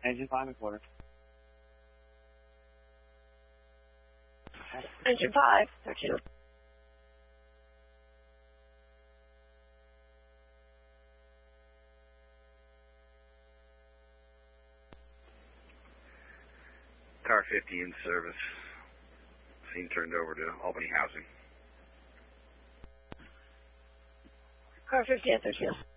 Engine 5 1/4. Engine 5, 32. Car 50 in service. Scene turned over to Albany Housing. Car 50 at 32.